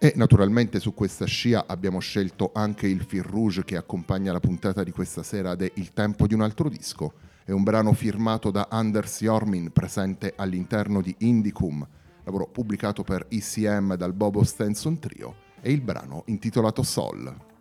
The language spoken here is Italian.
E naturalmente su questa scia abbiamo scelto anche il fil rouge che accompagna la puntata di questa sera de Il tempo di un altro disco. È un brano firmato da Anders Jormin, presente all'interno di Indicum, lavoro pubblicato per ECM dal Bobo Stenson Trio, e il brano intitolato Sol.